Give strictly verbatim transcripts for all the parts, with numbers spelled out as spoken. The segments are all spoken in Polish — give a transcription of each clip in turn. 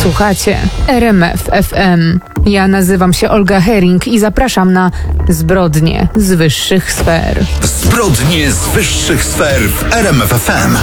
Słuchacie R M F F M. Ja nazywam się Olga Hering i zapraszam na Zbrodnie z wyższych sfer. Zbrodnie z wyższych sfer w R M F F M.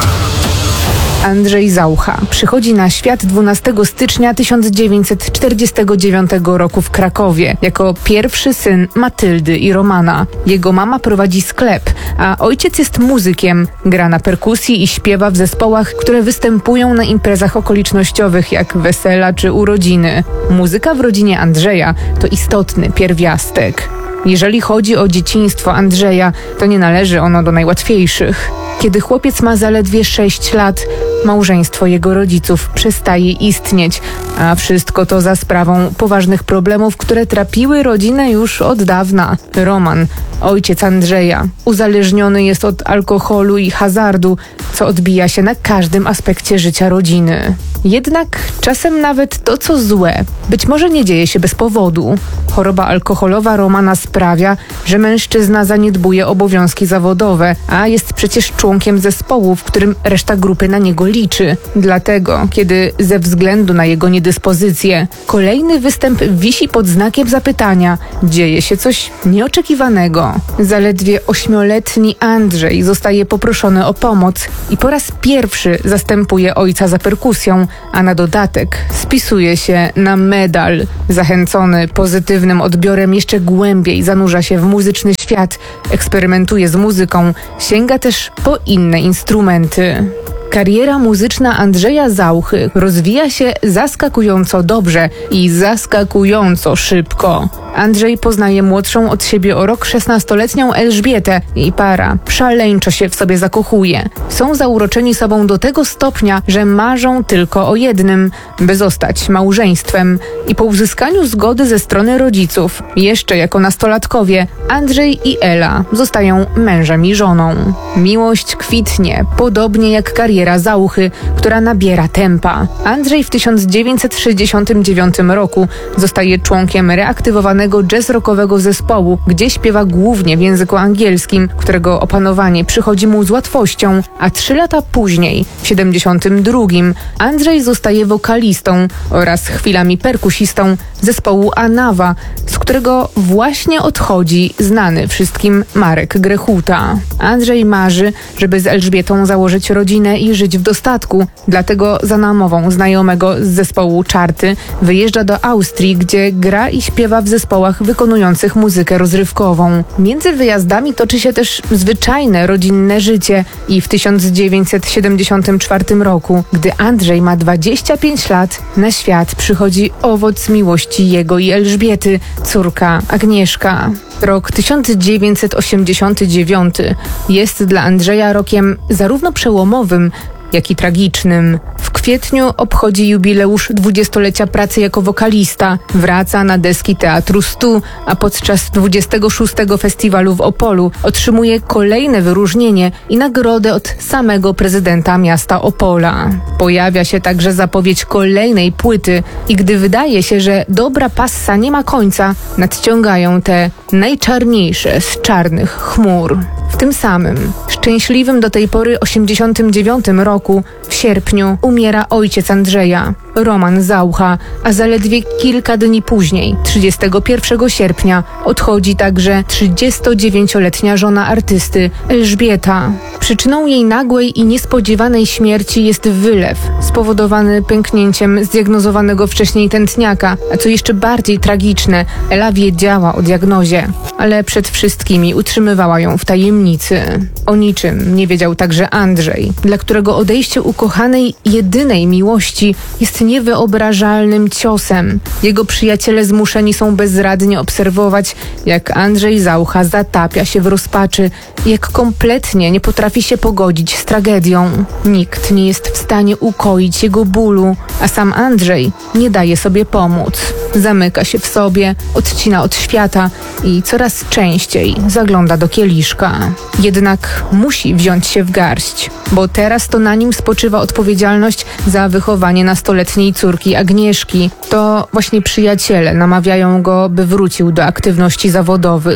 Andrzej Zaucha przychodzi na świat dwunastego stycznia tysiąc dziewięćset czterdziestego dziewiątego roku w Krakowie jako pierwszy syn Matyldy i Romana. Jego mama prowadzi sklep, a ojciec jest muzykiem, gra na perkusji i śpiewa w zespołach, które występują na imprezach okolicznościowych jak wesela czy urodziny. Muzyka w rodzinie Andrzeja to istotny pierwiastek. Jeżeli chodzi o dzieciństwo Andrzeja, to nie należy ono do najłatwiejszych. Kiedy chłopiec ma zaledwie sześć lat, małżeństwo jego rodziców przestaje istnieć, a wszystko to za sprawą poważnych problemów, które trapiły rodzinę już od dawna. Roman, ojciec Andrzeja, uzależniony jest od alkoholu i hazardu, co odbija się na każdym aspekcie życia rodziny. Jednak czasem nawet to, co złe, być może nie dzieje się bez powodu. Choroba alkoholowa Romana sprawia, że mężczyzna zaniedbuje obowiązki zawodowe, a jest przecież członkiem zespołu, w którym reszta grupy na niego liczy. Dlatego, kiedy ze względu na jego niedyspozycję kolejny występ wisi pod znakiem zapytania, dzieje się coś nieoczekiwanego. Zaledwie ośmioletni Andrzej zostaje poproszony o pomoc i po raz pierwszy zastępuje ojca za perkusją, a na dodatek spisuje się na medal. Zachęcony pozytywnym odbiorem jeszcze głębiej zanurza się w muzyczny świat, eksperymentuje z muzyką, sięga też po inne instrumenty. Kariera muzyczna Andrzeja Zauchy rozwija się zaskakująco dobrze i zaskakująco szybko. Andrzej poznaje młodszą od siebie o rok szesnastoletnią Elżbietę i para szaleńczo się w sobie zakochuje. Są zauroczeni sobą do tego stopnia, że marzą tylko o jednym, by zostać małżeństwem. I po uzyskaniu zgody ze strony rodziców, jeszcze jako nastolatkowie, Andrzej i Ela zostają mężem i żoną. Miłość kwitnie, podobnie jak kariera Zauchy, która nabiera tempa. Andrzej w tysiąc dziewięćset sześćdziesiątym dziewiątym roku zostaje członkiem reaktywowanego jazz-rockowego zespołu, gdzie śpiewa głównie w języku angielskim, którego opanowanie przychodzi mu z łatwością, a trzy lata później, w siedemdziesiątym drugim, Andrzej zostaje wokalistą oraz chwilami perkusistą zespołu Anawa, z którego właśnie odchodzi znany wszystkim Marek Grechuta. Andrzej marzy, żeby z Elżbietą założyć rodzinę i żyć w dostatku, dlatego za namową znajomego z zespołu Czarty wyjeżdża do Austrii, gdzie gra i śpiewa w zespołach wykonujących muzykę rozrywkową. Między wyjazdami toczy się też zwyczajne rodzinne życie i w tysiąc dziewięćset siedemdziesiątym czwartym roku, gdy Andrzej ma dwadzieścia pięć lat, na świat przychodzi owoc miłości jego i Elżbiety, córka Agnieszka. Rok tysiąc dziewięćset osiemdziesiąty dziewiąty jest dla Andrzeja rokiem zarówno przełomowym, jak i tragicznym. W kwietniu obchodzi jubileusz dwudziestolecia pracy jako wokalista. Wraca na deski Teatru stu, a podczas dwudziestego szóstego festiwalu w Opolu otrzymuje kolejne wyróżnienie i nagrodę od samego prezydenta miasta Opola. Pojawia się także zapowiedź kolejnej płyty i gdy wydaje się, że dobra passa nie ma końca, nadciągają te najczarniejsze z czarnych chmur. W tym samym, szczęśliwym do tej pory osiemdziesiątym dziewiątym roku, w sierpniu umiera ojciec Andrzeja, Roman Zaucha, a zaledwie kilka dni później, trzydziestego pierwszego sierpnia, odchodzi także trzydziestodziewięcioletnia żona artysty, Elżbieta. Przyczyną jej nagłej i niespodziewanej śmierci jest wylew, spowodowany pęknięciem zdiagnozowanego wcześniej tętniaka, a co jeszcze bardziej tragiczne, Ela wiedziała o diagnozie, ale przed wszystkimi utrzymywała ją w tajemnicy. O niczym nie wiedział także Andrzej, dla którego odejście ukochanej jedynej miłości jest niewyobrażalnym ciosem. Jego przyjaciele zmuszeni są bezradnie obserwować, jak Andrzej Zaucha zatapia się w rozpaczy, jak kompletnie nie potrafi się pogodzić z tragedią. Nikt nie jest w stanie ukoić jego bólu, a sam Andrzej nie daje sobie pomóc. Zamyka się w sobie, odcina od świata i coraz częściej zagląda do kieliszka. Jednak musi wziąć się w garść, bo teraz to na nim spoczywa odpowiedzialność za wychowanie nastoletniej córki Agnieszki. To właśnie przyjaciele namawiają go, by wrócił do aktywności zawodowych.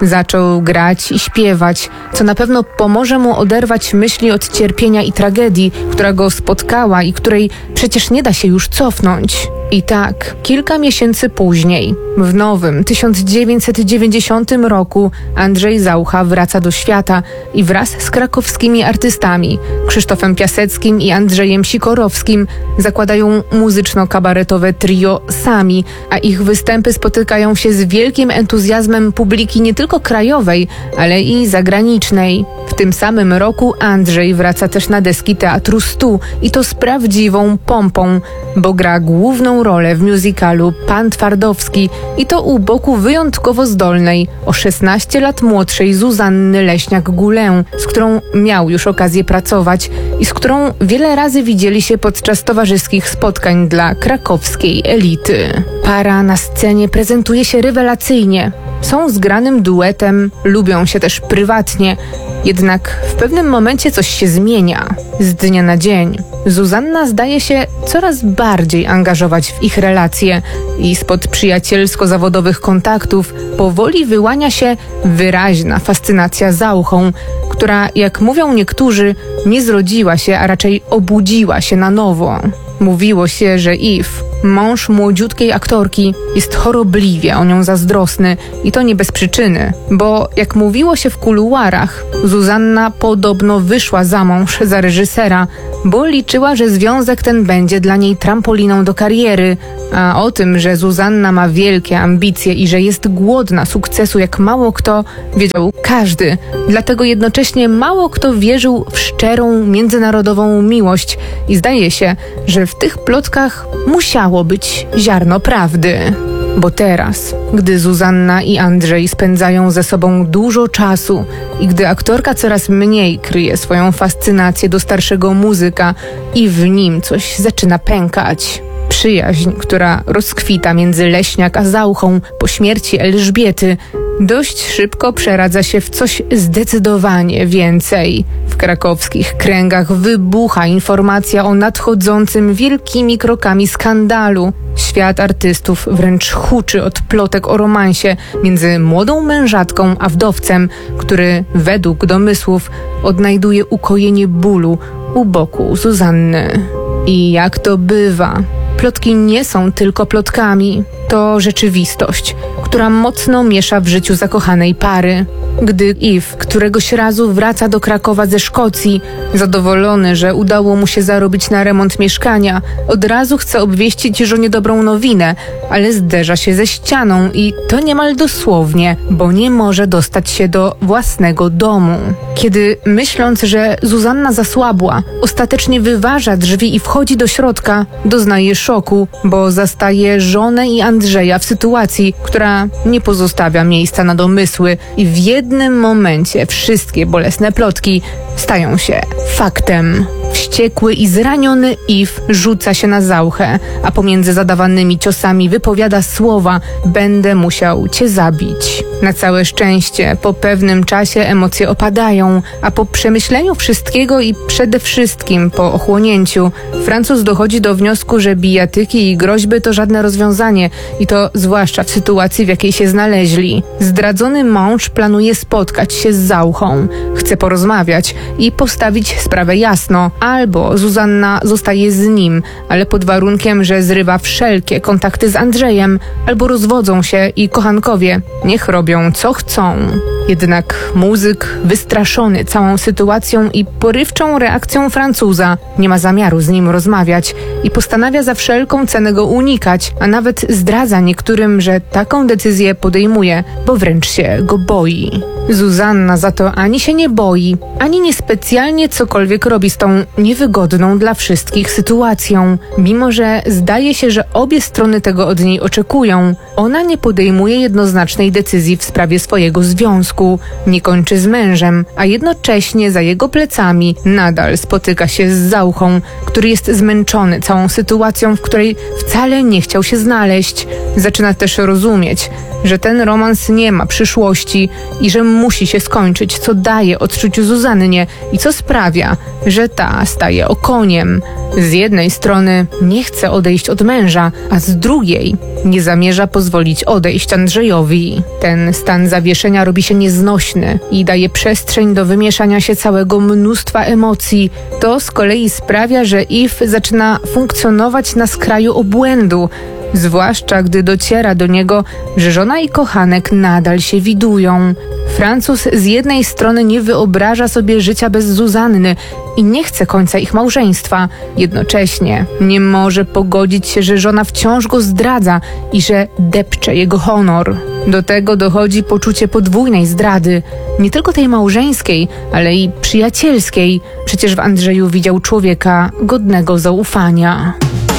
Zaczął grać i śpiewać, co na pewno pomoże mu oderwać myśli od cierpienia i tragedii, która go spotkała i której przecież nie da się już cofnąć. I tak, kilka miesięcy później, w nowym tysiąc dziewięćset dziewięćdziesiątym roku, Andrzej Zaucha wraca do świata i wraz z krakowskimi artystami Krzysztofem Piaseckim i Andrzejem Sikorowskim zakładają muzyczno-kabaretowe trio Sami, a ich występy spotykają się z wielkim entuzjazmem publiki nie tylko krajowej, ale i zagranicznej. W tym samym roku Andrzej wraca też na deski Teatru stu i to z prawdziwą pompą, bo gra główną rolę w musicalu Pan Twardowski i to u boku wyjątkowo zdolnej, o szesnaście lat młodszej Zuzanny Leśniak-Gulę, z którą miał już okazję pracować i z którą wiele razy widzieli się podczas towarzyskich spotkań dla krakowskiej elity. Para na scenie prezentuje się rewelacyjnie. Są zgranym duetem, lubią się też prywatnie, jednak w pewnym momencie coś się zmienia. Z dnia na dzień Zuzanna zdaje się coraz bardziej angażować w ich relacje i spod przyjacielsko-zawodowych kontaktów powoli wyłania się wyraźna fascynacja Zauchą, która, jak mówią niektórzy, nie zrodziła się, a raczej obudziła się na nowo. Mówiło się, że Yves, mąż młodziutkiej aktorki, jest chorobliwie o nią zazdrosny i to nie bez przyczyny, bo jak mówiło się w kuluarach, Zuzanna podobno wyszła za mąż za reżysera, bo liczyła, że związek ten będzie dla niej trampoliną do kariery, a o tym, że Zuzanna ma wielkie ambicje i że jest głodna sukcesu jak mało kto, wiedział każdy. Dlatego jednocześnie mało kto wierzył w szczerą, międzynarodową miłość i zdaje się, że w tych plotkach musiało być ziarno prawdy. Bo teraz, gdy Zuzanna i Andrzej spędzają ze sobą dużo czasu i gdy aktorka coraz mniej kryje swoją fascynację do starszego muzyka i w nim coś zaczyna pękać, przyjaźń, która rozkwita między Leśniak a Zauchą po śmierci Elżbiety, dość szybko przeradza się w coś zdecydowanie więcej. W krakowskich kręgach wybucha informacja o nadchodzącym wielkimi krokami skandalu. Świat artystów wręcz huczy od plotek o romansie między młodą mężatką a wdowcem, który według domysłów odnajduje ukojenie bólu u boku Zuzanny. I jak to bywa, plotki nie są tylko plotkami. To rzeczywistość, która mocno miesza w życiu zakochanej pary. Gdy Yves któregoś razu wraca do Krakowa ze Szkocji, zadowolony, że udało mu się zarobić na remont mieszkania, od razu chce obwieścić żonie dobrą nowinę, ale zderza się ze ścianą i to niemal dosłownie, bo nie może dostać się do własnego domu. Kiedy, myśląc, że Zuzanna zasłabła, ostatecznie wyważa drzwi i wchodzi do środka, doznaje szoku, bo zastaje żonę i Andrzeja w sytuacji, która nie pozostawia miejsca na domysły i w jednym momencie wszystkie bolesne plotki stają się faktem. Wściekły i zraniony Yves rzuca się na Zauchę, a pomiędzy zadawanymi ciosami wypowiada słowa: będę musiał cię zabić. Na całe szczęście po pewnym czasie emocje opadają, a po przemyśleniu wszystkiego i przede wszystkim po ochłonięciu Francuz dochodzi do wniosku, że bijatyki i groźby to żadne rozwiązanie i to zwłaszcza w sytuacji, w jakiej się znaleźli. Zdradzony mąż planuje spotkać się z Zauchą, chce porozmawiać i postawić sprawę jasno. Albo Zuzanna zostaje z nim, ale pod warunkiem, że zrywa wszelkie kontakty z Andrzejem, albo rozwodzą się i kochankowie niech robią co chcą. Jednak muzyk, wystraszony całą sytuacją i porywczą reakcją Francuza, nie ma zamiaru z nim rozmawiać i postanawia za wszelką cenę go unikać, a nawet zdradza niektórym, że taką decyzję podejmuje, bo wręcz się go boi. Zuzanna za to ani się nie boi, ani niespecjalnie cokolwiek robi z tą niewygodną dla wszystkich sytuacją. Mimo że zdaje się, że obie strony tego od niej oczekują, ona nie podejmuje jednoznacznej decyzji w sprawie swojego związku, nie kończy z mężem, a jednocześnie za jego plecami nadal spotyka się z Zauchą, który jest zmęczony całą sytuacją, w której wcale nie chciał się znaleźć. Zaczyna też rozumieć, że ten romans nie ma przyszłości i że musi się skończyć, co daje odczuciu Zuzannie i co sprawia, że ta staje okoniem. Z jednej strony nie chce odejść od męża, a z drugiej nie zamierza pozwolić odejść Andrzejowi. Ten stan zawieszenia robi się nieznośny i daje przestrzeń do wymieszania się całego mnóstwa emocji. To z kolei sprawia, że Yves zaczyna funkcjonować na skraju obłędu, zwłaszcza gdy dociera do niego, że żona i kochanek nadal się widują. Francuz z jednej strony nie wyobraża sobie życia bez Zuzanny i nie chce końca ich małżeństwa. Jednocześnie nie może pogodzić się, że żona wciąż go zdradza i że depcze jego honor. Do tego dochodzi poczucie podwójnej zdrady, nie tylko tej małżeńskiej, ale i przyjacielskiej. Przecież w Andrzeju widział człowieka godnego zaufania.